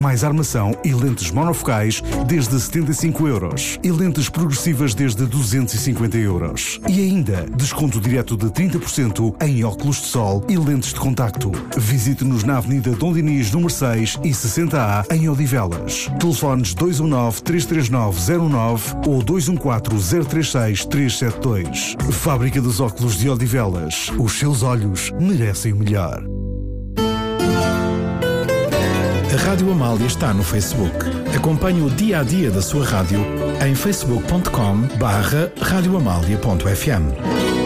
mais armação e lentes monofocais desde 75€. E lentes progressivas desde 250€. E ainda, desconto direto de 30% em óculos de sol e lentes de contacto. Visite-nos na Avenida Dom Dinis, número 6 e 60A, em Odivelas. Telefones 219-339-09 ou 214-036-372. Fábrica dos Óculos de Odivelas. Os seus olhos merecem o melhor. A Rádio Amália está no Facebook. Acompanhe o dia-a-dia da sua rádio em facebook.com/radioamalia.fm.